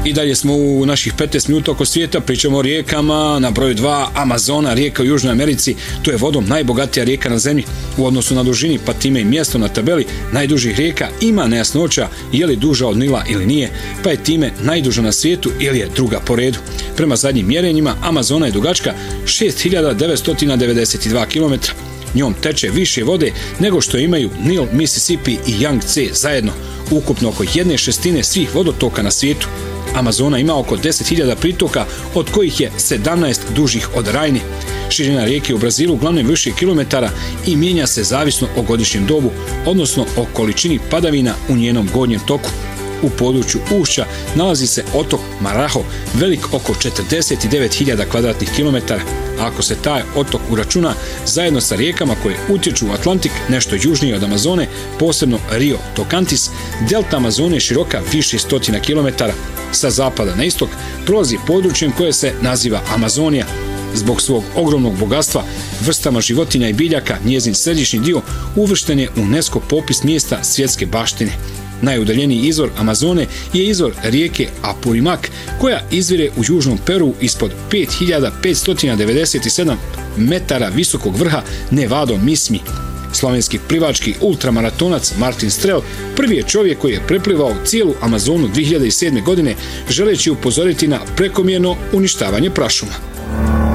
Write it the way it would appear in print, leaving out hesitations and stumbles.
I dalje smo u naših 15 minuta oko svijeta, pričamo o rijekama. Na broju 2 Amazona, rijeka u Južnoj Americi. To je vodom najbogatija rijeka na zemlji. U odnosu na dužini, pa time i mjesto na tabeli najdužih rijeka, ima nejasnoća je li duža od Nila ili nije, pa je time najduža na svijetu ili je druga po redu. Prema zadnjim mjerenjima, Amazona je dugačka 6992 km. Njom teče više vode nego što imaju Nil, Mississippi i Yangtze zajedno, ukupno oko 1/6 svih vodotoka na svijetu. Amazona ima oko 10.000 pritoka, od kojih je 17 dužih od Rajne. Širina rijeke u Brazilu uglavnom više kilometara i mijenja se zavisno o godišnjem dobu, odnosno o količini padavina u njenom gornjem toku. U području ušća nalazi se otok Marajo, velik oko 49.000 kvadratnih kilometara. Ako se taj otok uračuna zajedno sa rijekama koje utječu u Atlantik nešto južnije od Amazone, posebno Rio Tocantins, delta Amazone je široka više stotina kilometara. Sa zapada na istok prolazi područjem koje se naziva Amazonija. Zbog svog ogromnog bogatstva, vrstama životinja i biljaka, njezin središnji dio uvršten je u UNESCO popis mjesta svjetske baštine. Najudaljeniji izvor Amazone je izvor rijeke Apurimac, koja izvire u južnom Peru ispod 5597 metara visokog vrha Nevado Mismi. Slovenski plivački ultramaratonac Martin Strel prvi je čovjek koji je preplivao cijelu Amazonu 2007. godine, želeći upozoriti na prekomjerno uništavanje prašuma.